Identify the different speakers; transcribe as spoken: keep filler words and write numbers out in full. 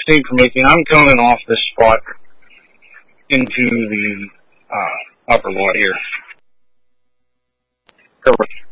Speaker 1: sixteen from eighteen. I'm coming off this spot into the uh, upper lot here. Cover